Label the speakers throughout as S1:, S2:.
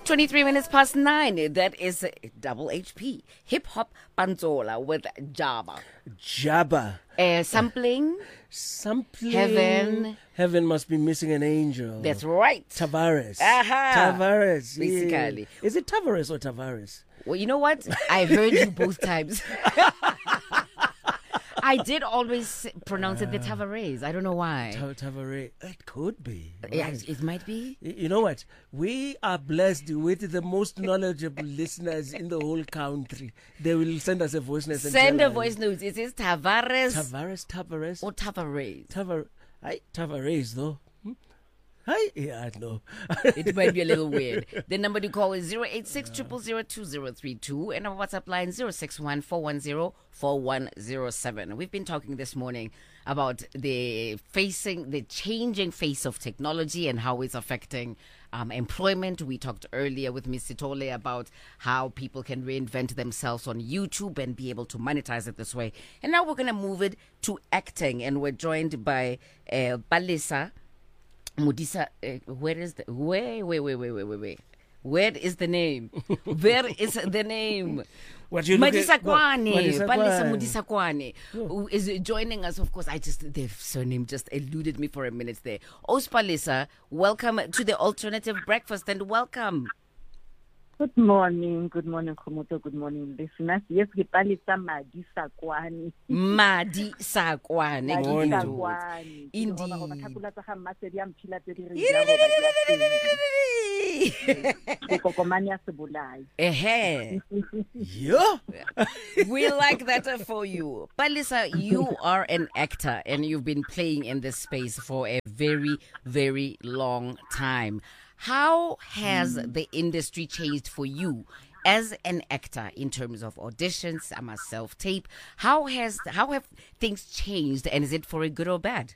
S1: 23 minutes past 9. That is double HP. Hip Hop Panzola with Jabba.
S2: Jabba.
S1: Sampling.
S2: Sampling. Heaven must be missing an angel.
S1: That's right.
S2: Tavares.
S1: Aha.
S2: Tavares.
S1: Basically.
S2: Yeah. Is it Tavares or Tavares?
S1: Well, you know what? I heard you both times. I did always pronounce it the Tavares. I don't know why.
S2: Tavares. It could be.
S1: Yeah, it might be.
S2: You know what? We are blessed with the most knowledgeable listeners in the whole country. They will send us a voice note.
S1: Send a voice note. It is Tavares.
S2: Tavares.
S1: Or Tavares.
S2: Tavares, though. Hi, yeah, no.
S1: It might be a little weird. The number to call is 086 0002032 and our WhatsApp line 061 410 4107. We've been talking this morning about the changing face of technology and how it's affecting employment. We talked earlier with Ms. Sitole about how people can reinvent themselves on YouTube and be able to monetize it this way. And now we're going to move it to acting, and we're joined by Palesa Modisa. Where is the wait. Where is the name? Where is the name? Madisakwane, Palesa Modisakwane, who is joining us. Of course, the surname just eluded me for a minute there. Palesa, welcome to the Alternative Breakfast, and welcome.
S3: Good morning, Khumuto. Good morning, listeners. Yes, ke Palesa Madisakwane.
S1: Madisakwane. Indeed.
S2: Yeah.
S1: We like that for you. Palesa, you are an actor and you've been playing in this space for a very, very long time. How has the industry changed for you as an actor in terms of auditions, self-tape? How have things changed, and is it for a good or bad?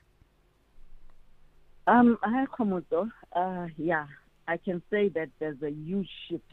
S3: Hi, Khumuto. Yeah, I can say that there's a huge shift,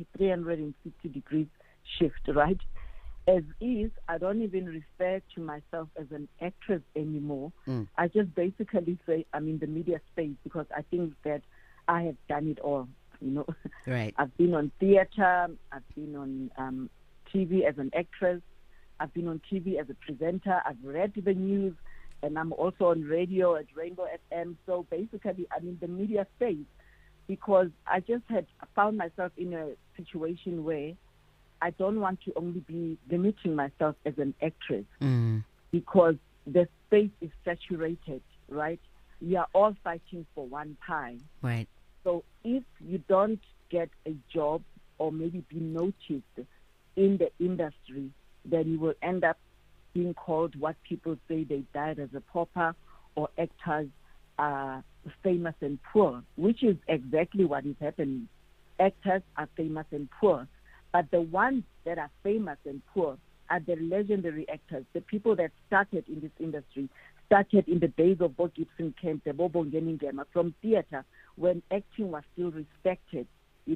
S3: 360 degrees shift, right? As is, I don't even refer to myself as an actress anymore. I just basically say I'm in the media space because I think that I have done it all,
S1: Right.
S3: I've been on theater, I've been on TV as an actress, I've been on TV as a presenter, I've read the news, and I'm also on radio at Rainbow FM. So basically, I'm in the media space because I just had found myself in a situation where I don't want to only be limiting myself as an actress because the space is saturated, right? We are all fighting for one pie.
S1: Right.
S3: So if you don't get a job or maybe be noticed in the industry, then you will end up being called what people say they died as a pauper, or actors are famous and poor, which is exactly what is happening. Actors are famous and poor, but the ones that are famous and poor are the legendary actors, the people that started in this industry, started in the days of Bo Gibson Kemp, Bobo Ngeningema, from theater, when acting was still respected,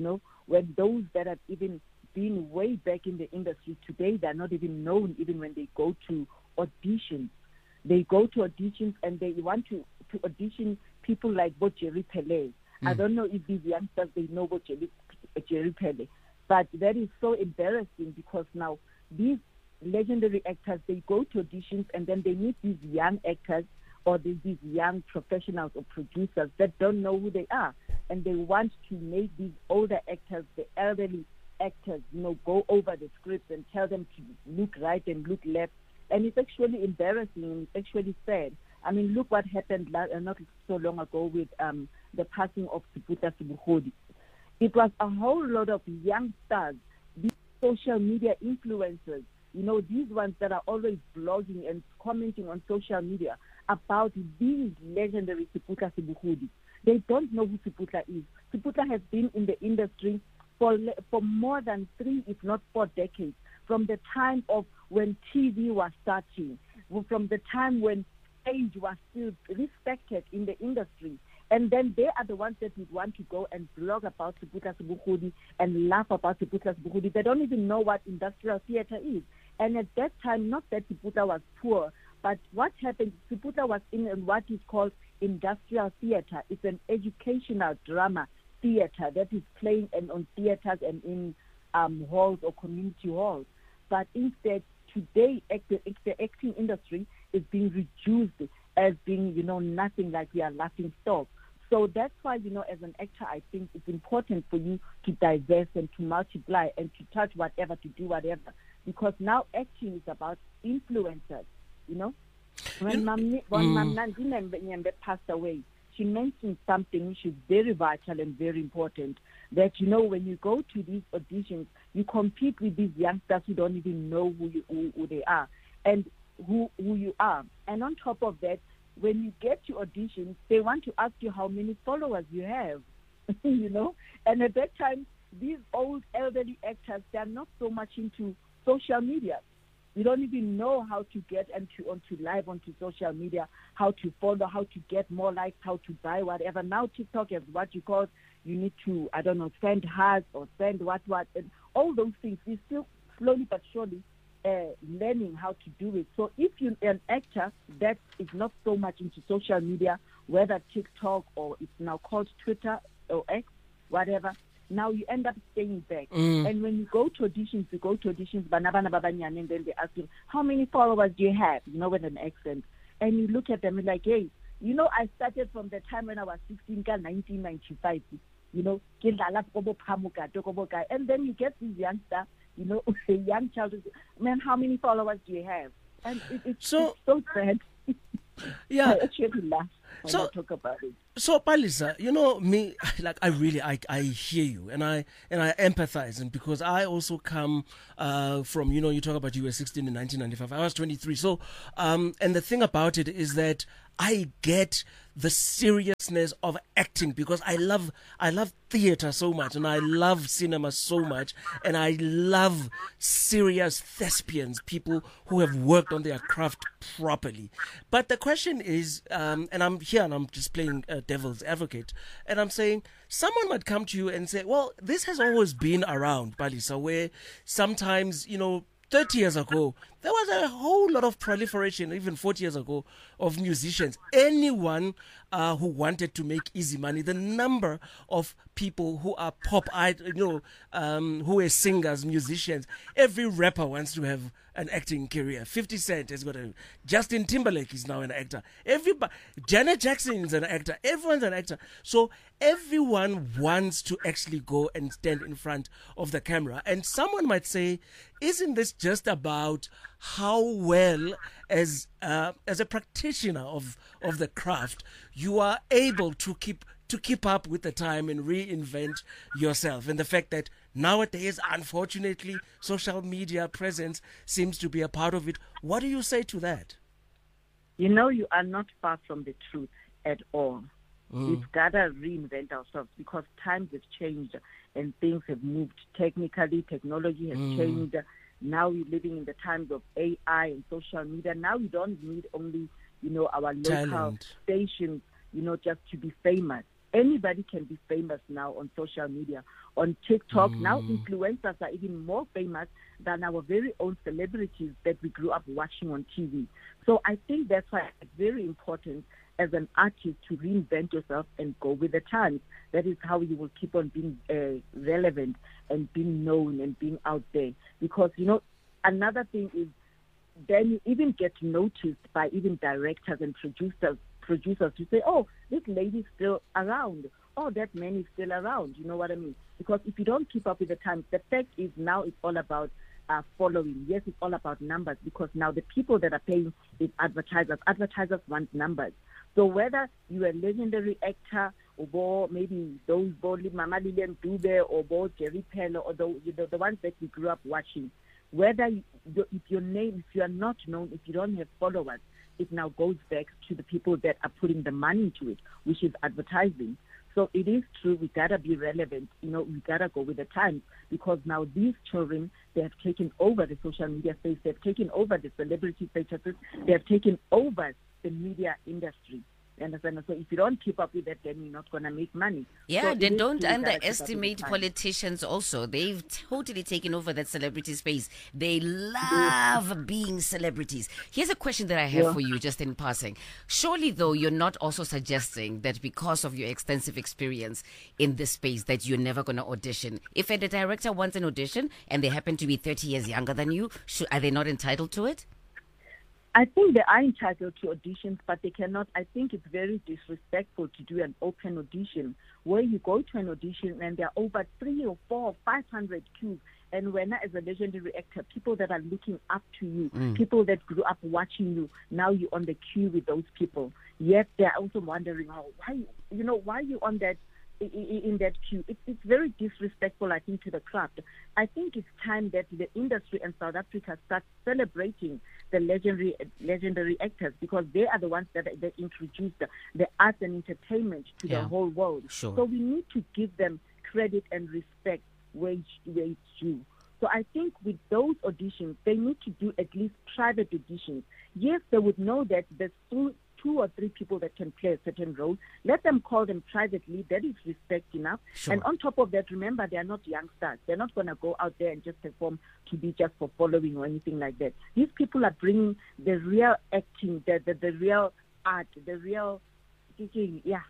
S3: when those that have even been way back in the industry today, they're not even known even when they go to auditions. They go to auditions and they want to audition people like Bo Jerry Pele. I don't know if these youngsters, they know Bo Jerry Pele, but that is so embarrassing because now these legendary actors, they go to auditions and then they meet these young actors or these young professionals or producers that don't know who they are, and they want to make these older actors, the elderly actors, go over the scripts and tell them to look right and look left, and it's actually embarrassing and it's actually sad. I mean, look what happened not so long ago with the passing of Siputla Sibuhodi. It was a whole lot of young stars, these social media influencers, these ones that are always blogging and commenting on social media about these legendary Siputla Sibuhodi. They don't know who Siputla is. Siputla has been in the industry for more than 3, if not 4 decades, from the time of when TV was starting, from the time when stage was still respected in the industry. And then they are the ones that would want to go and blog about Siputla Sibuhodi and laugh about Siputla Sibuhodi. They don't even know what industrial theater is. And at that time, not that Siputla was poor, but what happened, Siputla was in what is called industrial theater. It's an educational drama theater that is playing and on theaters and in halls or community halls. But instead, today, the acting industry is being reduced as being, nothing, like we are laughing stock. So that's why, as an actor, I think it's important for you to diverse and to multiply and to touch whatever, to do whatever. Because now acting is about influencers, When Mam Nandine passed away, she mentioned something which is very vital and very important, that, when you go to these auditions, you compete with these youngsters who don't even know who they are and who you are. And on top of that, when you get to auditions, they want to ask you how many followers you have, And at that time, these old elderly actors, they're not so much into social media. You don't even know how to get onto live onto social media, how to follow, how to get more likes, how to buy whatever. Now TikTok is what you call, you need to, send hearts or send what, and all those things. We're still slowly but surely learning how to do it. So if you're an actor that is not so much into social media, whether TikTok or it's now called Twitter or X, whatever, now you end up staying back. And when you go to auditions, and then they ask you, how many followers do you have? With an accent. And you look at them and like, hey, I started from the time when I was 16, 1995, and then you get these youngsters, a young child, man, how many followers do you have? And it's so sad.
S2: Yeah.
S3: I actually laugh when I talk about it.
S2: So, Palisa, me, like, I hear you and I empathize, and because I also come from, you talk about you were 16 in 1995, I was 23. So, and the thing about it is that I get the seriousness of acting because I love theater so much, and I love cinema so much, and I love serious thespians, people who have worked on their craft properly. But the question is, and I'm here and I'm just playing devil's advocate, and I'm saying someone might come to you and say, well, this has always been around, Palisa, where sometimes, 30 years ago, there was a whole lot of proliferation, even 40 years ago, of musicians. Anyone who wanted to make easy money, the number of people who are who are singers, musicians, every rapper wants to have an acting career. 50 Cent has got Justin Timberlake is now an actor. Janet Jackson is an actor. Everyone's an actor. So everyone wants to actually go and stand in front of the camera. And someone might say, isn't this just about how well, as a practitioner of the craft, you are able to keep up with the time and reinvent yourself? And the fact that nowadays, unfortunately, social media presence seems to be a part of it. What do you say to that?
S3: You are not far from the truth at all. We've got to reinvent ourselves because times have changed and things have moved. Technology has changed. Now we're living in the times of AI and social media. Now we don't need only, our local stations, just to be famous. Anybody can be famous now on social media. On TikTok, now influencers are even more famous than our very own celebrities that we grew up watching on TV. So I think that's why it's very important as an artist to reinvent yourself and go with the times. That is how you will keep on being relevant and being known and being out there. Because, another thing is then you even get noticed by even directors and producers to say, oh, this lady's still around. Oh, that man is still around. You know what I mean? Because if you don't keep up with the times, the fact is now it's all about following. Yes, it's all about numbers because now the people that are paying is advertisers. Advertisers want numbers. So whether you're a legendary actor or maybe those Mama Lilian Dube or Jerry Pello or the ones that we grew up watching, whether if you are not known, if you don't have followers, it now goes back to the people that are putting the money into it, which is advertising. So it is true, we gotta be relevant, we gotta go with the times because now these children, they have taken over the social media space, they've taken over the celebrity statuses, they have taken over the media industry. You understand? So if you don't keep up with that, then you're not going to make money.
S1: Yeah,
S3: So
S1: then
S3: it is
S1: don't
S3: to be directed at
S1: underestimate
S3: the time.
S1: politicians also. They've totally taken over that celebrity space. They love being celebrities. Here's a question that I have for you, just in passing. Surely, though, you're not also suggesting that because of your extensive experience in this space that you're never going to audition. If a director wants an audition and they happen to be 30 years younger than you, are they not entitled to it?
S3: I think they are entitled to auditions, but they cannot. I think it's very disrespectful to do an open audition where you go to an audition and there are over 300 or 400 or 500 queues. And when as a legendary actor, people that are looking up to you, people that grew up watching you, now you're on the queue with those people. Yet they're also wondering, why are you on that in that queue? It's very disrespectful, I think, to the craft. I think it's time that the industry and South Africa start celebrating the legendary actors, because they are the ones that introduced the arts and entertainment to the whole world.
S1: Sure.
S3: So we need to give them credit and respect where it's due. So I think with those auditions, they need to do at least private auditions. Yes, they would know that there's two or three people that can play a certain role. Let them call them privately. That is respect enough.
S1: Sure.
S3: And on top of that, remember, they are not youngsters. They're not going to go out there and just perform to be just for following or anything like that. These people are bringing the real acting, the real art, the real teaching. Yeah,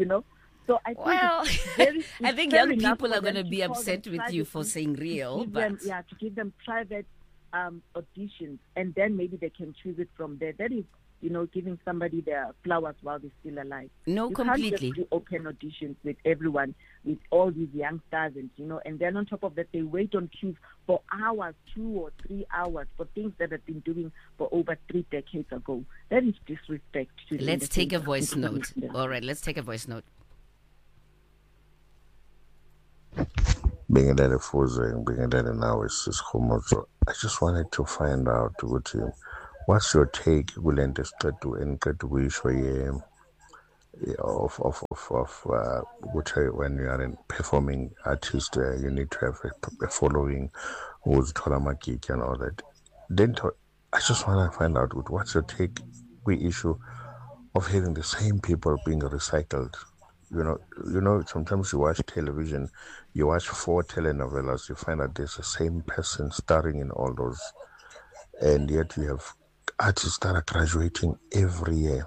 S3: So I think
S1: I think young people are going to be upset with you for saying real,
S3: to give them private auditions, and then maybe they can choose it from there. That is, giving somebody their flowers while they're still alive.
S1: No,
S3: you
S1: completely.
S3: Can't just do open auditions with everyone, with all these young stars, and then on top of that, they wait on queues for hours, 2 or 3 hours, for things that have been doing for over 3 decades ago. That is disrespect to the
S1: Let's
S3: industry.
S1: take a voice note. All right, let's take a voice note.
S4: Being a daddy Fuze, being a daddy now is Homozo. I just wanted to find out with you, what's your take when of when you are a performing artist, you need to have a following who's Tolamaki and all that. Then I just want to find out what's your take we issue of having the same people being recycled. Sometimes you watch television, you watch 4 telenovelas, you find that there's the same person starring in all those, and yet you have artists that are graduating every year.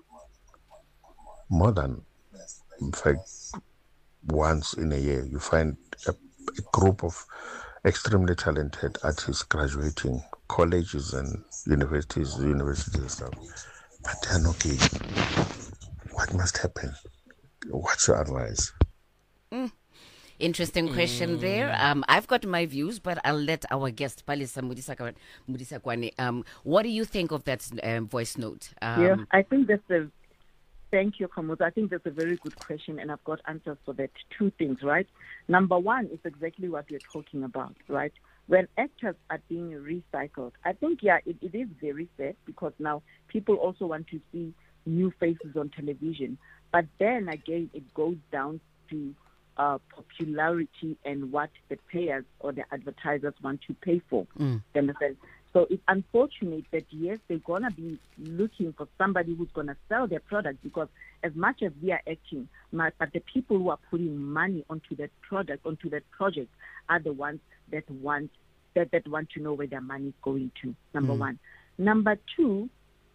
S4: More than, in fact, once in a year, you find a group of extremely talented artists graduating colleges and universities and stuff, but they're not gay. What must happen? What's your advice?
S1: Interesting question there. I've got my views, but I'll let our guest, Palisa Modisakwane, what do you think of that voice note?
S3: I think thank you, Kamuza. I think that's a very good question, and I've got answers for that. 2 things, right? Number one is exactly what you're talking about, right? When actors are being recycled, I think, it is very sad, because now people also want to see new faces on television. But then again, it goes down to popularity and what the payers or the advertisers want to pay for. So it's unfortunate that, yes, they're going to be looking for somebody who's going to sell their product, because as much as we are acting, but the people who are putting money onto that product, onto that project, are the ones that want to know where their money is going to, number one. Number two,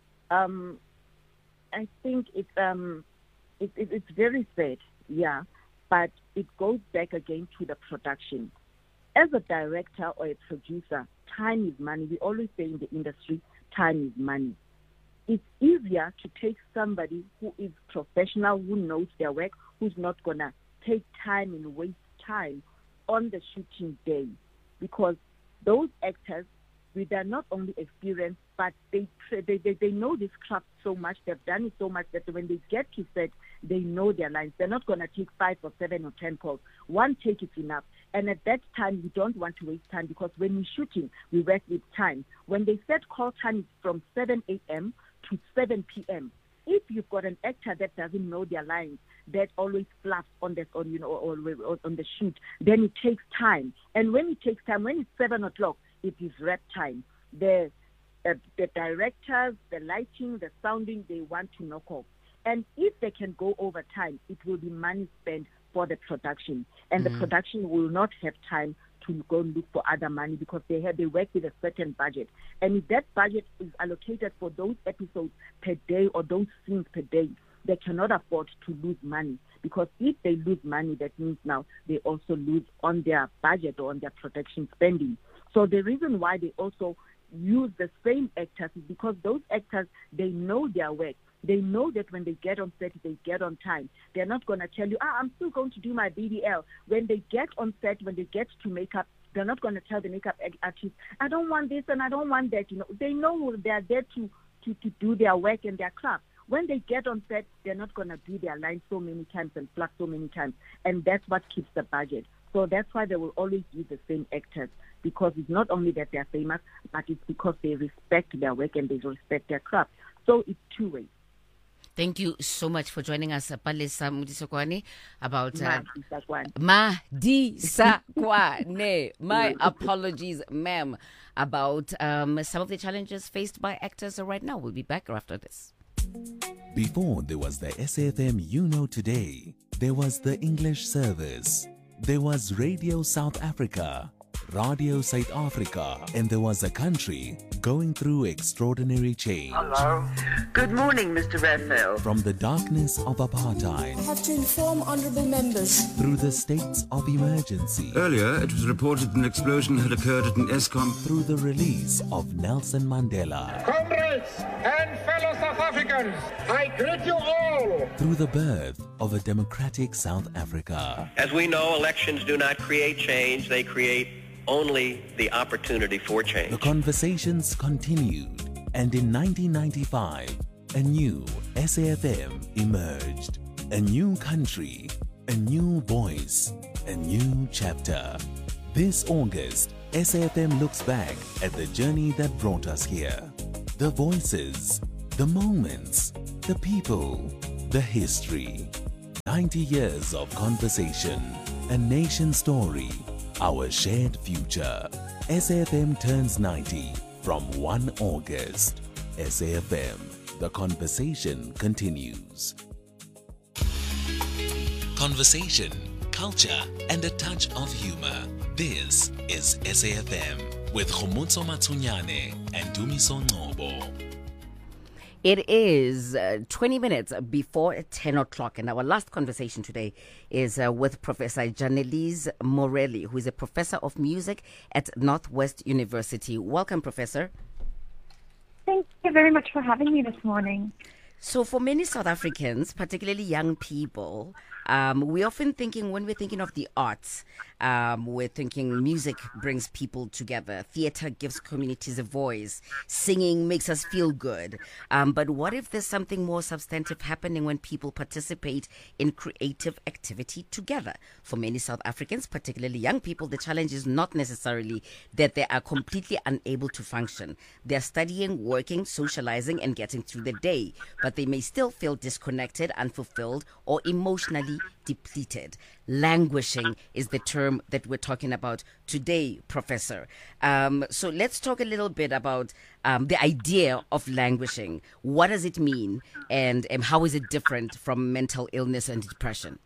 S3: I think it's very sad, but it goes back again to the production. As a director or a producer, time is money. We always say in the industry, time is money. It's easier to take somebody who is professional, who knows their work, who's not going to take time and waste time on the shooting day, because those actors, they're not only experienced, but they know this craft so much, they've done it so much, that when they get to set, they know their lines. They're not going to take 5 or 7 or 10 calls. One take is enough. And at that time, you don't want to waste time, because when we're shooting, we work with time. When they set call time, it's from 7 a.m. to 7 p.m. If you've got an actor that doesn't know their lines, that always fluffs on the shoot, then it takes time. And when it takes time, when it's 7 o'clock, it is rep time. The directors, the lighting, the sounding, they want to knock off. And if they can go over time, it will be money spent for the production. And the production will not have time to go and look for other money because they work with a certain budget. And if that budget is allocated for those episodes per day or those scenes per day, they cannot afford to lose money, because if they lose money, that means now they also lose on their budget or on their production spending. So the reason why they also use the same actors is because those actors, they know their work. They know that when they get on set, they get on time. They're not going to tell you, I'm still going to do my BBL. When they get on set, when they get to makeup, they're not going to tell the makeup artist, I don't want this and I don't want that. They know they're there to do their work and their craft. When they get on set, they're not going to do their lines so many times and fluff so many times. And that's what keeps the budget. So that's why they will always use the same actors, because it's not only that they're famous, but it's because they respect their work and they respect their craft. So it's two ways.
S1: Thank you so much for joining us, Palesa Modisokwane, about Modisokwane. My apologies, ma'am, about some of the challenges faced by actors right now. We'll be back after this.
S5: Before there was the SAFM you know today, there was the English service, there was Radio South Africa, Radio South Africa, and there was a country going through extraordinary change.
S6: Hello. Good morning, Mr. Raphael.
S5: From the darkness of apartheid,
S7: I have to inform honourable members,
S5: through the states of emergency,
S8: Earlier, it was reported an explosion had occurred at an ESCOM,
S5: through the release of Nelson Mandela,
S9: Comrades and fellow South Africans, I greet you all.
S5: through the birth of a democratic South Africa.
S10: As we know, elections do not create change, they create only the opportunity for change.
S5: The conversations continued, and in 1995, a new SAFM emerged. A new country, a new voice, a new chapter. This August, SAFM looks back at the journey that brought us here. The voices, the moments, the people, the history. 90 years of conversation, a nation story, our shared future. SAFM turns 90 from 1 August. SAFM, the conversation continues. Conversation, culture, and a touch of humor. This is SAFM with Khomotso Matsunyane and Dumiso Ngobo.
S1: It is 20 minutes before 10 o'clock, and our last conversation today is with Professor Janelise Morelli, who is a professor of music at Northwest University. Welcome, Professor.
S11: Thank you very much for having me this morning.
S1: So for many South Africans, particularly young people, we're often thinking, when we're thinking of the arts, we're thinking music brings people together. Theater gives communities a voice. Singing makes us feel good. But what if there's something more substantive happening when people participate in creative activity together? For many South Africans, particularly young people, the challenge is not necessarily that they are completely unable to function. They're studying, working, socializing, and getting through the day, but they may still feel disconnected, unfulfilled, or emotionally depleted. Languishing is the term that we're talking about today, Professor. So let's talk a little bit about the idea of languishing. What does it mean, and how is it different from mental illness and depression?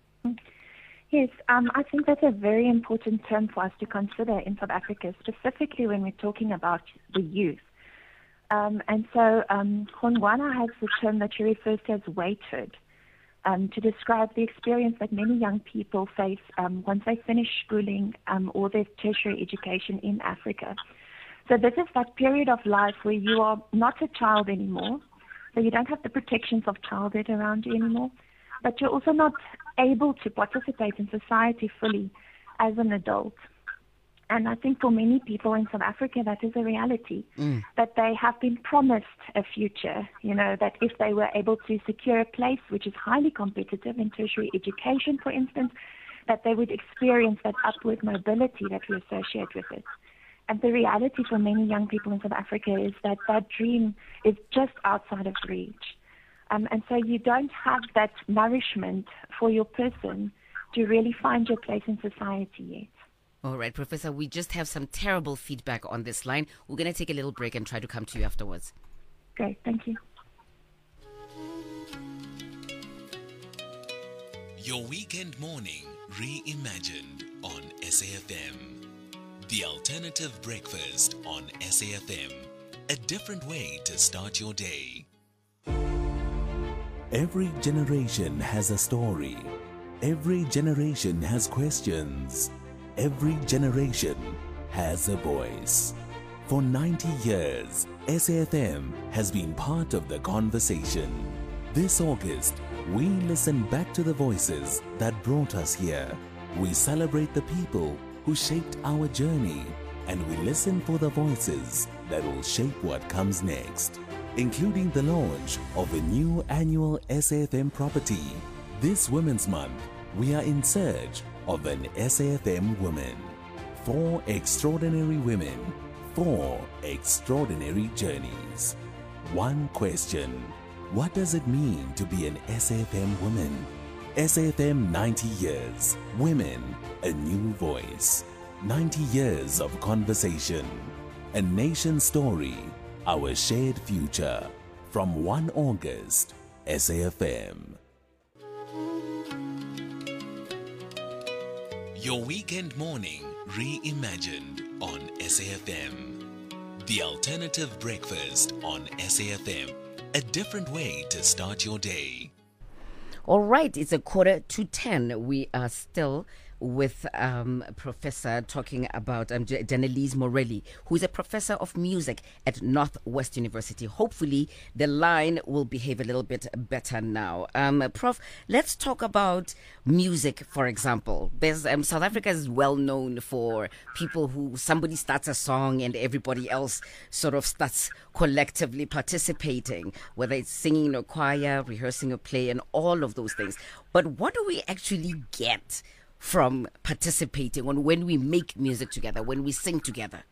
S11: Yes, I think that's a very important term for us to consider in South Africa, specifically when we're talking about the youth. And so Khongwana has the term that she refers to as waithood, to describe the experience that many young people face once they finish schooling or their tertiary education in Africa. So this is that period of life where you are not a child anymore, so you don't have the protections of childhood around you anymore, but you're also not able to participate in society fully as an adult. And I think for many people in South Africa, that is a reality, that they have been promised a future, that if they were able to secure a place which is highly competitive in tertiary education, for instance, that they would experience that upward mobility that we associate with it. And the reality for many young people in South Africa is that that dream is just outside of reach. And so you don't have that nourishment for your person to really find your place in society yet.
S1: All right, Professor, we just have some terrible feedback on this line. We're going to take a little break and try to come to you afterwards.
S11: Great, thank you.
S5: Your weekend morning reimagined on SAFM. The alternative breakfast on SAFM. A different way to start your day. Every generation has a story. Every generation has questions. Every generation has a voice. For 90 years, SAFM has been part of the conversation. This August, we listen back to the voices that brought us here. We celebrate the people who shaped our journey, and we listen for the voices that will shape what comes next, including the launch of a new annual SAFM property. This Women's Month, we are in search of an SAFM woman. 4 extraordinary women, 4 extraordinary journeys. One question: what does it mean to be an SAFM woman? SAFM 90 years. Women, a new voice. 90 years of conversation. A nation story. Our shared future. From 1 August, SAFM. Your weekend morning reimagined on SAFM. The alternative breakfast on SAFM. A different way to start your day.
S1: All right, it's 9:45. We are still with Professor talking about Janelise Morelli, who is a professor of music at Northwest University. Hopefully, the line will behave a little bit better now. Prof, let's talk about music, for example. There's South Africa is well known for people who somebody starts a song and everybody else sort of starts collectively participating, whether it's singing in a choir, rehearsing a play, and all of those things. But what do we actually get from participating when we make music together, when we sing together?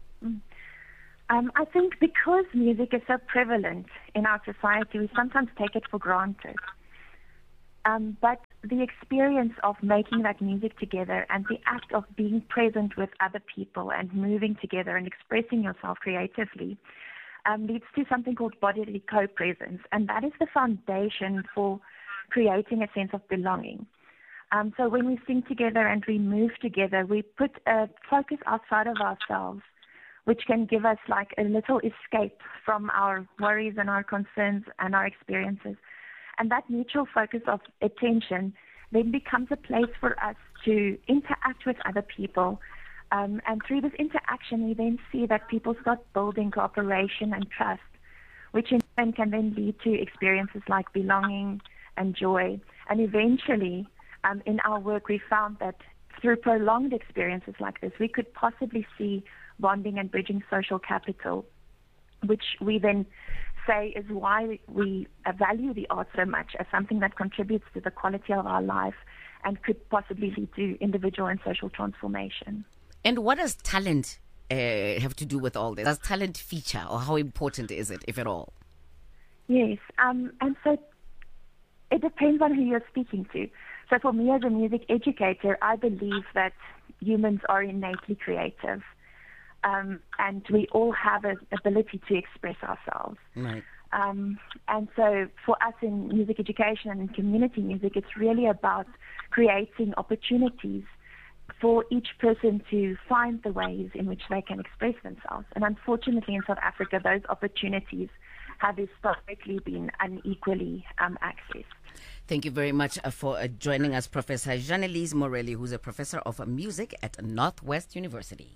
S11: I think because music is so prevalent in our society, we sometimes take it for granted. But the experience of making that music together and the act of being present with other people and moving together and expressing yourself creatively leads to something called bodily co-presence. And that is the foundation for creating a sense of belonging. So when we sing together and we move together, we put a focus outside of ourselves, which can give us like a little escape from our worries and our concerns and our experiences. And that mutual focus of attention then becomes a place for us to interact with other people. And through this interaction, we then see that people start building cooperation and trust, which in turn can then lead to experiences like belonging and joy. And eventually, in our work, we found that through prolonged experiences like this, we could possibly see bonding and bridging social capital, which we then say is why we value the arts so much as something that contributes to the quality of our life and could possibly lead to individual and social transformation.
S1: And what does talent have to do with all this? Does talent feature, or how important is it, if at all?
S11: Yes, and so it depends on who you're speaking to. So for me as a music educator, I believe that humans are innately creative, and we all have an ability to express ourselves.
S1: Right.
S11: And so for us in music education and in community music, it's really about creating opportunities for each person to find the ways in which they can express themselves. And unfortunately in South Africa, those opportunities have historically been unequally accessed.
S1: Thank you very much for joining us, Professor Janelise Morelli, who's a professor of music at Northwest University.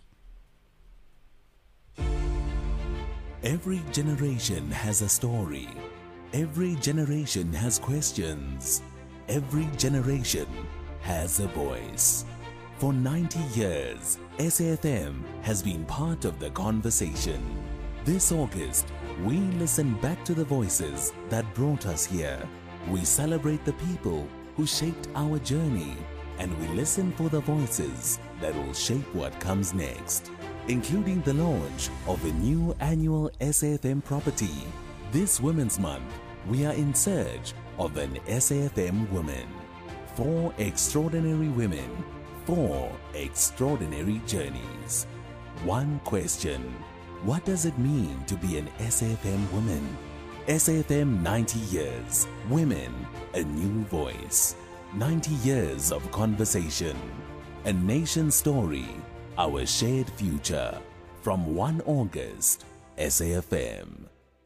S5: Every generation has a story. Every generation has questions. Every generation has a voice. For 90 years, SAFM has been part of the conversation. This August, we listen back to the voices that brought us here. We celebrate the people who shaped our journey, and we listen for the voices that will shape what comes next, including the launch of a new annual SAFM property. This Women's Month, we are in search of an SAFM woman. 4 extraordinary women, 4 extraordinary journeys. One question: what does it mean to be an SAFM woman? SAFM 90 years. Women, a new voice. 90 years of conversation. A nation story, our shared future. From 1 August, SAFM.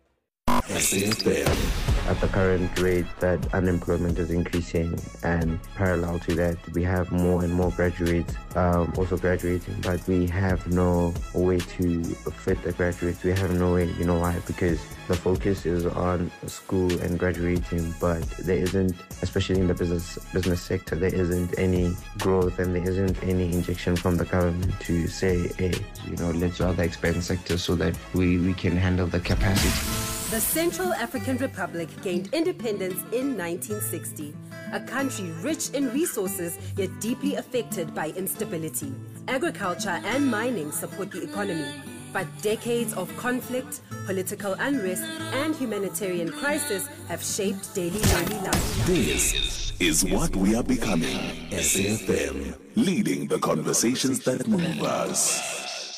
S5: SAFM.
S12: At the current rate that unemployment is increasing, and parallel to that, we have more and more graduates also graduating, but we have no way to fit the graduates. We have no way, you know why? Because the focus is on school and graduating, but there isn't, especially in the business sector, there isn't any growth and there isn't any injection from the government to say, hey, you know, let's rather expand the sector so that we can handle the capacity.
S13: The Central African Republic gained independence in 1960, a country rich in resources yet deeply affected by instability. Agriculture and mining support the economy, but decades of conflict, political unrest, and humanitarian crisis have shaped daily life.
S5: This is what we are becoming. SAFM, leading the conversations that move us.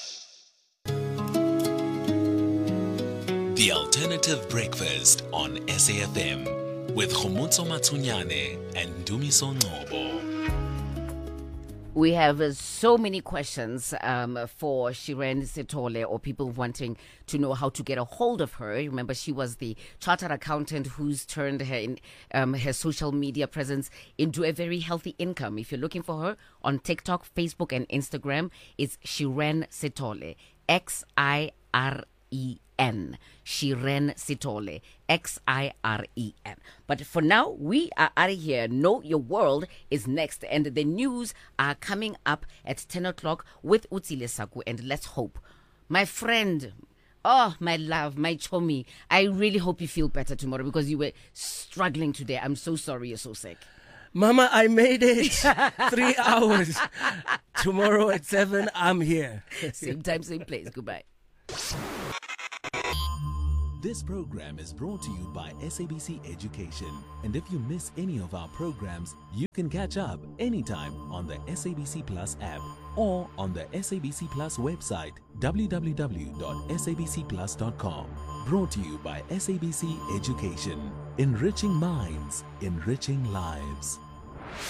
S5: The Alternative Breakfast on SAFM with Khomotso Matsunyane and Dumiso Ngobo.
S1: We have so many questions for Shiren Sithole, or people wanting to know how to get a hold of her. Remember, she was the chartered accountant who's turned her social media presence into a very healthy income. If you're looking for her on TikTok, Facebook, and Instagram, it's Shiren Sithole, Xiren. Shiren Sithole, Xiren. But for now, we are out of here. Know Your World is next, and the news are coming up at 10 o'clock with Utsile Saku. And let's hope, my friend, oh, my love, my chomi, I really hope you feel better tomorrow, because you were struggling today. I'm so sorry you're so sick.
S2: Mama, I made it. 3 hours. Tomorrow at 7, I'm here.
S1: Same time, same place. Goodbye.
S5: This program is brought to you by SABC Education. And if you miss any of our programs, you can catch up anytime on the SABC Plus app or on the SABC Plus website, www.sabcplus.com. Brought to you by SABC Education. Enriching minds, enriching lives.